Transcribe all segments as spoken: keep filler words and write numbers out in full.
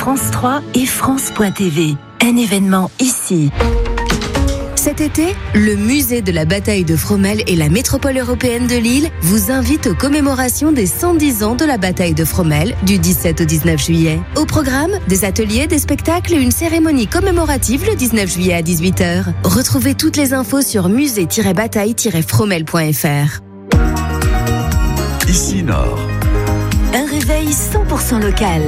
France trois et France point T V. Un événement ici. Cet été, le musée de la bataille de Fromelles et la métropole européenne de Lille vous invitent aux commémorations des cent dix ans de la bataille de Fromelles du dix-sept au dix-neuf juillet. Au programme, des ateliers, des spectacles et une cérémonie commémorative le dix-neuf juillet à dix-huit heures. Retrouvez toutes les infos sur musée tiret bataille tiret fromelles point f r. Ici Nord. Un réveil cent pour cent local.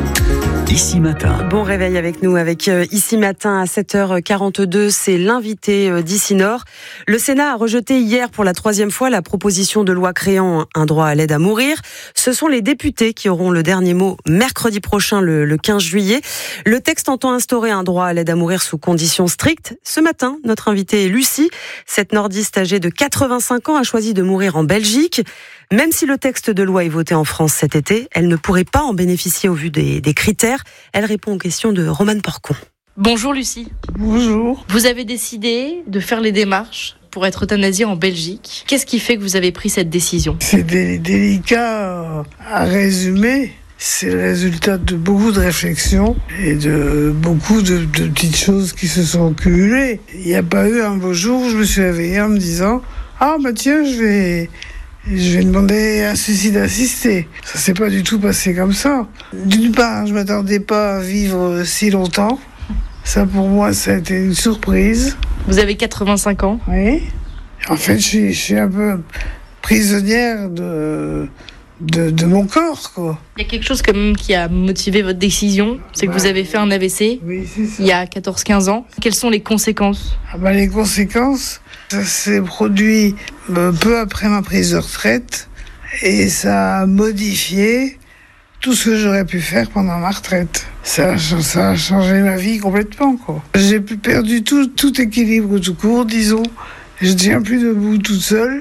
Ici Matin. Bon réveil avec nous, avec euh, Ici Matin à sept heures quarante-deux, c'est l'invité euh, d'Ici Nord. Le Sénat a rejeté hier pour la troisième fois la proposition de loi créant un droit à l'aide à mourir. Ce sont les députés qui auront le dernier mot mercredi prochain, le, le quinze juillet. Le texte entend instaurer un droit à l'aide à mourir sous conditions strictes. Ce matin, notre invitée est Lucie. Cette nordiste âgée de quatre-vingt-cinq ans a choisi de mourir en Belgique. Même si le texte de loi est voté en France cet été, elle ne pourrait pas en bénéficier au vu des, des critères. Elle répond aux questions de Romane Porcon. Bonjour Lucie. Bonjour. Vous avez décidé de faire les démarches pour être euthanasiée en Belgique. Qu'est-ce qui fait que vous avez pris cette décision ? C'est dé- délicat à résumer. C'est le résultat de beaucoup de réflexions et de beaucoup de, de petites choses qui se sont cumulées. Il n'y a pas eu un beau jour où je me suis réveillée en me disant « Ah bah tiens, je vais... » Je vais demander un suicide assisté. Ça s'est pas du tout passé comme ça. D'une part, je m'attendais pas à vivre si longtemps. Ça, pour moi, ça a été une surprise. Vous avez quatre-vingt-cinq ans ? Oui. En fait, je suis, je suis un peu prisonnière de, de, de mon corps, quoi. Il y a quelque chose quand même qui a motivé votre décision, c'est que bah, vous avez fait un A V C oui, c'est ça. Il y a quatorze quinze ans. Quelles sont les conséquences ? Ah bah, les conséquences, ça s'est produit peu après ma prise de retraite et ça a modifié tout ce que j'aurais pu faire pendant ma retraite. Ça a, ça a changé ma vie complètement, quoi. J'ai perdu tout, tout équilibre tout court, disons. Je ne tiens plus debout toute seule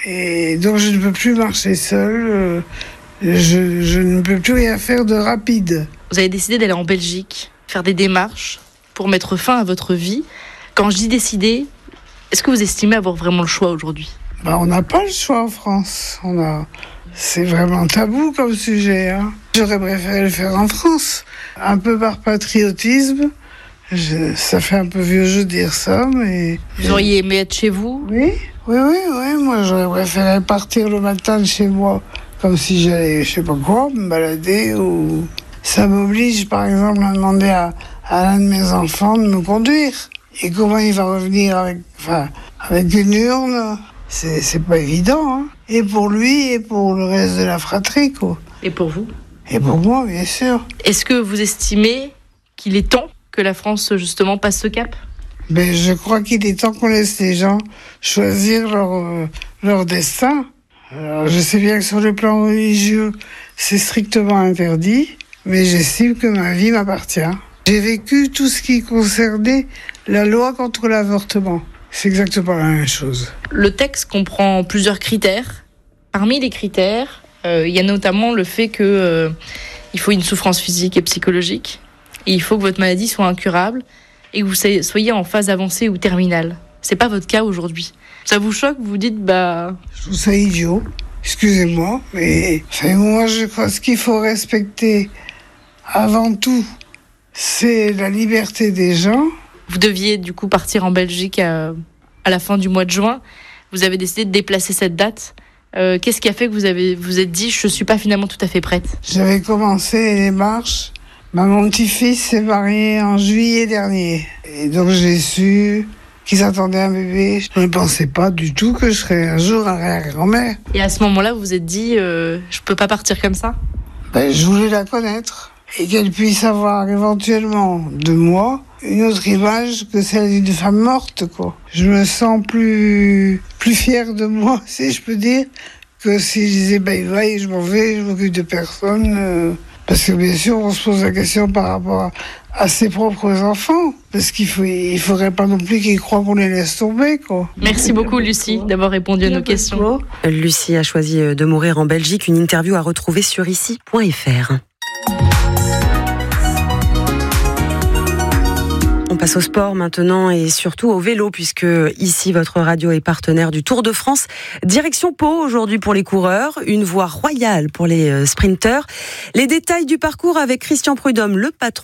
et donc je ne peux plus marcher seule. Euh, je, je ne peux plus rien faire de rapide. Vous avez décidé d'aller en Belgique, faire des démarches pour mettre fin à votre vie. Quand je dis décider, est-ce que vous estimez avoir vraiment le choix aujourd'hui ? Bah, on n'a pas le choix en France. On a... C'est vraiment tabou comme sujet. Hein. J'aurais préféré le faire en France. Un peu par patriotisme. Je... Ça fait un peu vieux jeu de dire ça, mais... Vous auriez aimé être chez vous ? Oui, oui, oui, oui. Moi, j'aurais préféré partir le matin de chez moi, comme si j'allais, je sais pas quoi, me balader ou... Ça m'oblige, par exemple, à demander à, à l'un de mes enfants de me conduire. Et comment il va revenir avec, enfin, avec une urne, c'est, c'est pas évident. Hein. Et pour lui et pour le reste de la fratrie, quoi. Et pour vous ? Et pour moi, bien sûr. Est-ce que vous estimez qu'il est temps que la France, justement, passe ce cap ? Mais je crois qu'il est temps qu'on laisse les gens choisir leur, euh, leur destin. Alors, je sais bien que sur le plan religieux, c'est strictement interdit, mais j'estime que ma vie m'appartient. J'ai vécu tout ce qui concernait la loi contre l'avortement. C'est exactement la même chose. Le texte comprend plusieurs critères. Parmi les critères, euh, il y a notamment le fait que euh, il faut une souffrance physique et psychologique. Et il faut que votre maladie soit incurable et que vous soyez en phase avancée ou terminale. C'est pas votre cas aujourd'hui. Ça vous choque ? Vous vous dites, bah... Je trouve ça idiot. Excusez-moi, mais enfin, moi, je crois que ce qu'il faut respecter avant tout, c'est la liberté des gens. Vous deviez du coup partir en Belgique à, à la fin du mois de juin. Vous avez décidé de déplacer cette date. Euh, qu'est-ce qui a fait que vous avez vous êtes dit je ne suis pas finalement tout à fait prête ? J'avais commencé les démarches. Mon petit-fils s'est marié en juillet dernier. Et donc j'ai su qu'ils attendaient un bébé. Je ne pensais pas du tout que je serais un jour arrière-grand-mère. Et à ce moment-là, vous vous êtes dit euh, je ne peux pas partir comme ça ? Ben, je voulais la connaître. Et qu'elle puisse avoir éventuellement de moi une autre image que celle d'une femme morte, quoi. Je me sens plus, plus fière de moi, si je peux dire, que si je disais bye bye, je m'en vais, je m'occupe de personne. Euh, parce que bien sûr, on se pose la question par rapport à, à ses propres enfants. Parce qu'il faut, il faudrait pas non plus qu'ils croient qu'on les laisse tomber, quoi. Merci beaucoup, Lucie, d'avoir répondu à nos questions. Lucie a choisi de mourir en Belgique. Une interview à retrouver sur ici point f r. On passe au sport maintenant et surtout au vélo puisque ici votre radio est partenaire du Tour de France. Direction Pau aujourd'hui pour les coureurs, une voie royale pour les sprinteurs. Les détails du parcours avec Christian Prudhomme, le patron